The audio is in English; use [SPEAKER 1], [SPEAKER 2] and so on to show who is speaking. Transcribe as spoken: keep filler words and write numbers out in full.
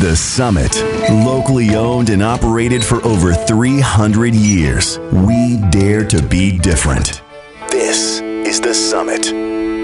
[SPEAKER 1] The Summit. Locally owned and operated for over three hundred years. We dare to be different. This is The Summit.